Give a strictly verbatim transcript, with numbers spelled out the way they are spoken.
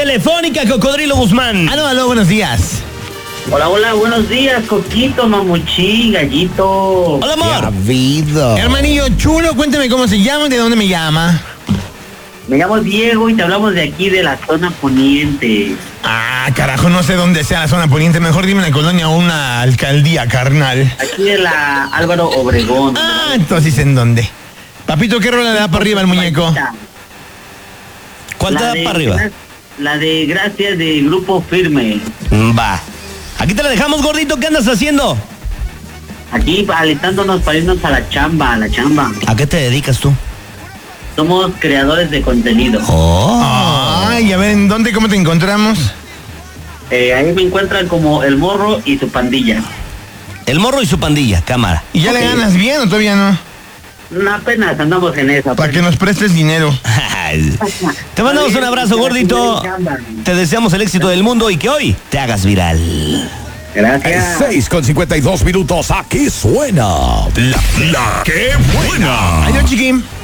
telefónica, Cocodrilo Guzmán. Aló, aló, buenos días. Hola, hola, buenos días, Coquito, Mamuchín, Gallito. Hola, amor. ¿Qué ha habido? Hermanillo chulo, cuéntame cómo se llama y de dónde me llama. Me llamo Diego y te hablamos de aquí, de la zona poniente. Ah, carajo, no sé dónde sea la zona poniente. Mejor dime una colonia o una alcaldía, carnal. Aquí de la Álvaro Obregón. Ah, entonces ¿en dónde? Papito, ¿qué rola le da para arriba al muñeco? ¿Cuál te La da de- para arriba? La de Gracias de Grupo Firme. Va. Aquí te la dejamos, gordito. ¿Qué andas haciendo? Aquí alistándonos para irnos a la chamba, a la chamba. ¿A qué te dedicas tú? Somos creadores de contenido. Oh. Ay, a ver, ¿en dónde, cómo te encontramos? Eh, ahí me encuentran como El Morro y su pandilla. El morro y su pandilla, cámara. ¿Y ya Ok. le ganas bien o todavía no? No, apenas andamos en eso. Para que nos prestes dinero. Te mandamos un abrazo, gordito. Te deseamos el éxito del mundo y que hoy te hagas viral. Gracias. seis con cincuenta y dos minutos. Aquí suena la, la que buena. Adiós, chiquín.